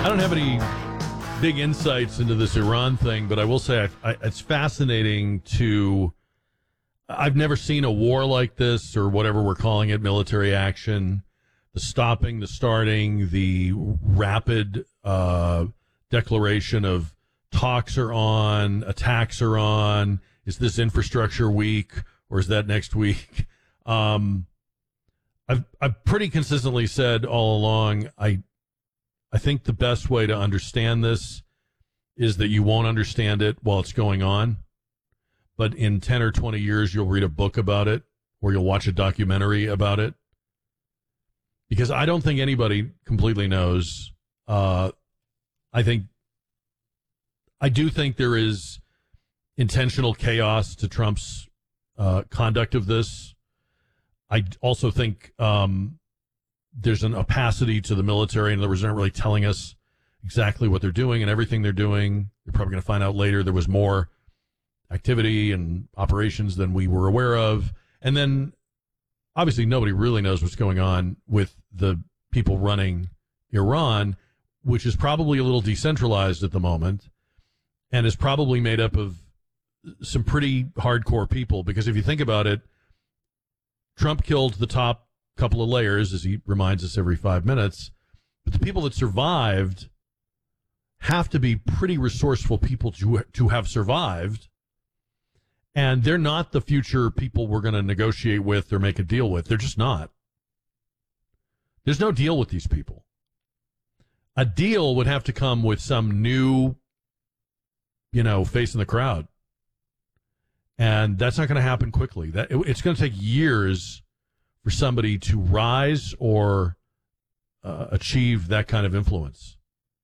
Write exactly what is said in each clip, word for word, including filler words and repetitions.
I don't have any big insights into this Iran thing, but I will say I, I, it's fascinating to. I've never seen a war like this, or whatever we're calling it, military action. The stopping, the starting, the rapid uh, declaration of talks are on, attacks are on. Is this infrastructure week, or is that next week? Um, I've I've pretty consistently said all along, I I think the best way to understand this is that you won't understand it while it's going on, but in ten or twenty years you'll read a book about it, or you'll watch a documentary about it. Because I don't think anybody completely knows. Uh, I think, I do think there is intentional chaos to Trump's uh, conduct of this. I also think um, there's an opacity to the military, and the reserve really telling us exactly what they're doing and everything they're doing. You're probably going to find out later there was more activity and operations than we were aware of. And then, obviously, nobody really knows what's going on with the people running Iran, which is probably a little decentralized at the moment and is probably made up of some pretty hardcore people. Because if you think about it, Trump killed the top couple of layers, as he reminds us every five minutes. But the people that survived have to be pretty resourceful people to, to have survived. And they're not the future people we're going to negotiate with or make a deal with. They're just not. There's no deal with these people. A deal would have to come with some new, you know, face in the crowd. And that's not going to happen quickly. That it's going to take years for somebody to rise or uh, achieve that kind of influence.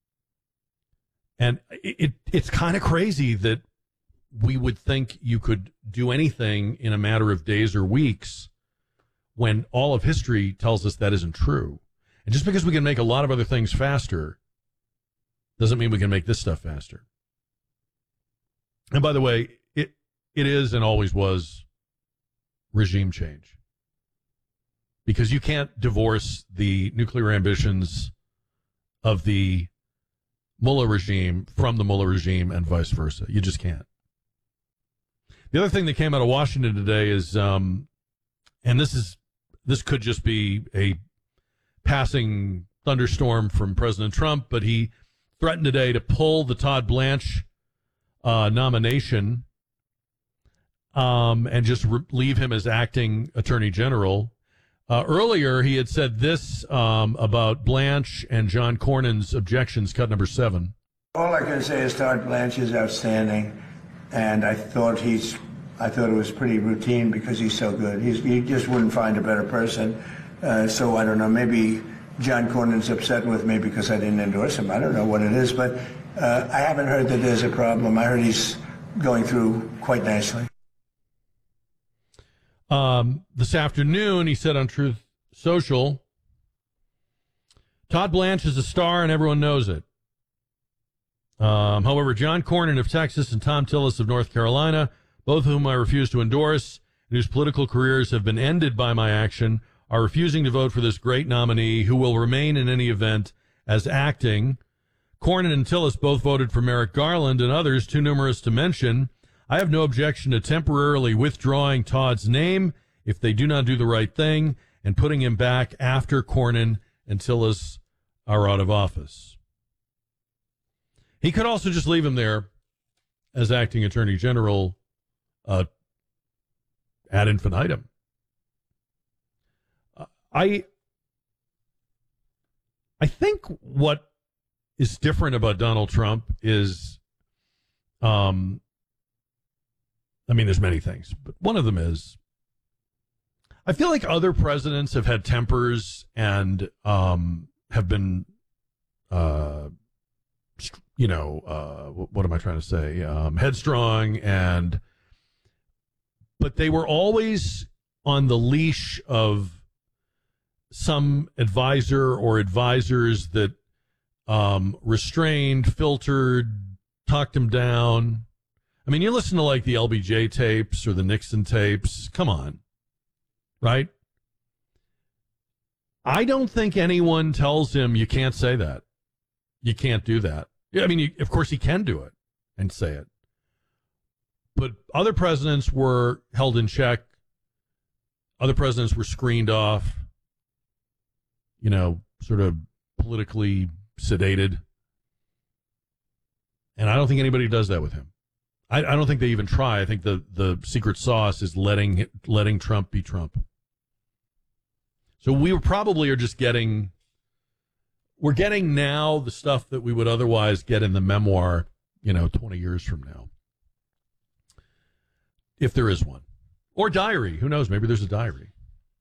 And it, it it's kind of crazy that we would think you could do anything in a matter of days or weeks when all of history tells us that isn't true. And just because we can make a lot of other things faster doesn't mean we can make this stuff faster. And by the way, it it is and always was regime change. Because you can't divorce the nuclear ambitions of the Mullah regime from the Mullah regime and vice versa. You just can't. The other thing that came out of Washington today is, um, and this is this could just be a passing thunderstorm from President Trump, but he threatened today to pull the Todd Blanche uh, nomination um, and just re- leave him as acting Attorney General. Uh, earlier, he had said this um, about Blanche and John Cornyn's objections, cut number seven. All I can say is Todd Blanche is outstanding. And I thought he's, I thought it was pretty routine because he's so good. He's, you just wouldn't find a better person. Uh, so I don't know, maybe John Cornyn's upset with me because I didn't endorse him. I don't know what it is, but uh, I haven't heard that there's a problem. I heard he's going through quite nicely. Um, this afternoon, he said on Truth Social, Todd Blanche is a star and everyone knows it. Um, however, John Cornyn of Texas and Tom Tillis of North Carolina, both of whom I refuse to endorse, and whose political careers have been ended by my action, are refusing to vote for this great nominee who will remain in any event as acting. Cornyn and Tillis both voted for Merrick Garland and others too numerous to mention. I have no objection to temporarily withdrawing Todd's name if they do not do the right thing and putting him back after Cornyn and Tillis are out of office. He could also just leave him there as acting Attorney General uh, ad infinitum. Uh, I I think what is different about Donald Trump is, um, I mean, there's many things, but one of them is, I feel like other presidents have had tempers and um, have been, uh, you know, uh, what am I trying to say? Um, headstrong, and but they were always on the leash of some advisor or advisors that um, restrained, filtered, talked them down. I mean, you listen to like the L B J tapes or the Nixon tapes. Come on, right? I don't think anyone tells him you can't say that. You can't do that. Yeah, I mean, you, of course he can do it and say it. But other presidents were held in check. Other presidents were screened off, you know, sort of politically sedated. And I don't think anybody does that with him. I, I don't think they even try. I think the, the secret sauce is letting letting Trump be Trump. So we probably are just getting, we're getting now the stuff that we would otherwise get in the memoir, you know, twenty years from now. If there is one. Or diary. Who knows? Maybe there's a diary.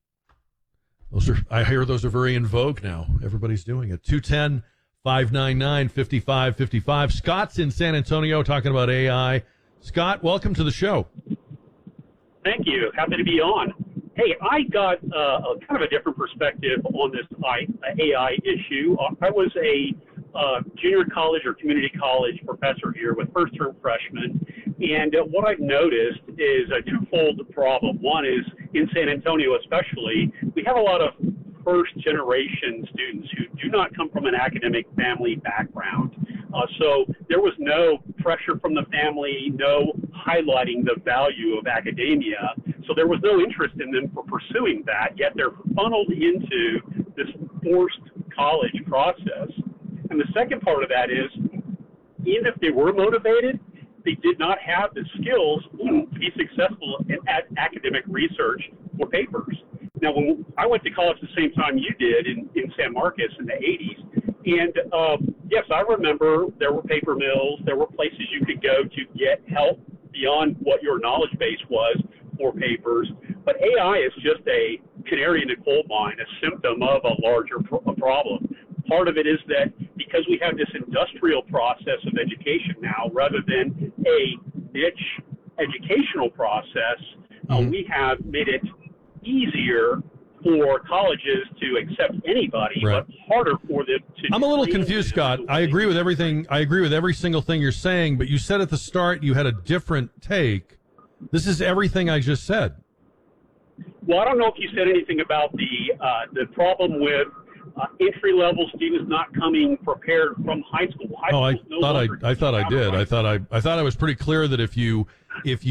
Those are, I hear those are very in vogue now. Everybody's doing it. two one zero, five nine nine, five five five five. Scott's in San Antonio talking about A I. Scott, welcome to the show. Thank you. Happy to be on. Hey, I got uh, a kind of a different perspective on this A I issue. I was a uh, junior college or community college professor here with first-term freshmen, and uh, what I've noticed is a twofold problem. One is in San Antonio especially, we have a lot of first-generation students who do not come from an academic family background. Uh, so there was no pressure from the family, no highlighting the value of academia. So there was no interest in them for pursuing that, yet they're funneled into this forced college process. And the second part of that is, even if they were motivated, they did not have the skills to be successful in at academic research or papers. Now, when I went to college the same time you did in, in San Marcos in the eighties, and um, yes, I remember there were paper mills, there were places you could go to get help beyond what your knowledge base was for papers, but A I is just a canary in the coal mine, a symptom of a larger pro- problem. Part of it is that because we have this industrial process of education now, rather than a niche educational process, mm-hmm. uh, we have made it easier for colleges to accept anybody, right. but harder for them to. I'm a little confused, Scott. I agree with everything. I agree with every single thing you're saying, but you said at the start you had a different take. This is everything I just said. Well, I don't know if you said anything about the uh, the problem with uh, entry-level students not coming prepared from high school. High oh, I no thought I, I thought I did. Right. I thought I, I thought I was pretty clear that if you, if you